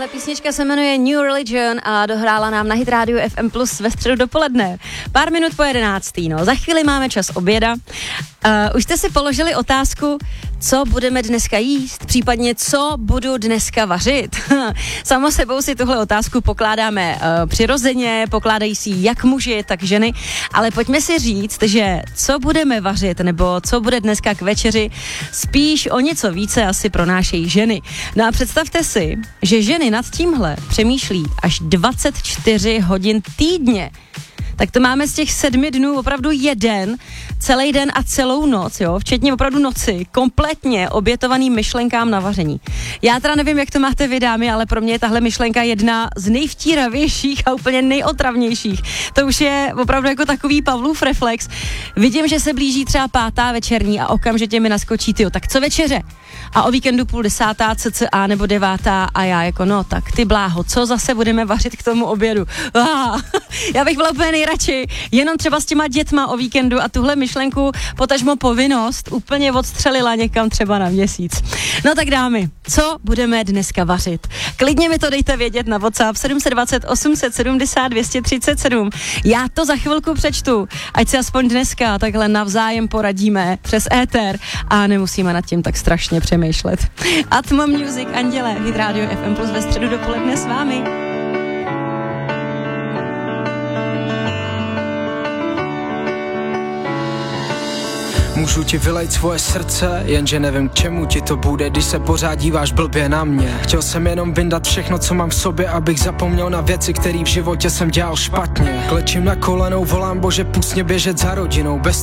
Tahle písnička se jmenuje New Religion a dohrála nám na Hit Radio FM Plus ve středu dopoledne. Pár minut po 11. No, za chvíli máme čas oběda. Už jste si položili otázku, co budeme dneska jíst, případně co budu dneska vařit. Samo sebou si tuhle otázku pokládáme přirozeně, pokládají si jak muži, tak ženy, ale pojďme si říct, že co budeme vařit nebo co bude dneska k večeři, spíš o něco více asi pronášejí ženy. No a představte si, že ženy nad tímhle přemýšlí až 24 hodin týdně. Tak to máme z těch 7 dnů opravdu jeden, celý den a celou noc, jo, včetně opravdu noci, kompletně obětovaný myšlenkám na vaření. Já teda nevím, jak to máte vy, dámy, ale pro mě je tahle myšlenka jedna z nejvtíravějších a úplně nejotravnějších. To už je opravdu jako takový Pavlův reflex. Vidím, že se blíží třeba 5. večerní a okamžitě mi naskočí, tyjo, tak co večeře? A o víkendu 9:30 cca nebo 9. a já jako no tak ty bláho, co zase budeme vařit k tomu obědu? Já bych byla úplně nejradši jenom třeba s těma dětma o víkendu a tuhle myšlenku potažmo povinnost úplně odstřelila někam třeba na měsíc. No tak dámy, co budeme dneska vařit? Klidně mi to dejte vědět na WhatsApp 720 870 237. Já to za chvilku přečtu, ať si aspoň dneska takhle navzájem poradíme přes éter a nemusíme nad tím tak strašně přemýšlet. Atmo Music, Anděle, Hit Radio FM Plus ve středu dopoledne s vámi. Můžu ti vylejt svoje srdce, jenže nevím k čemu ti to bude, když se pořád díváš blbě na mě. Chtěl jsem jenom vyndat všechno, co mám v sobě, abych zapomněl na věci, které v životě jsem dělal špatně. Klečím na kolenou, volám Bože, pust mě běžet za rodinou, bez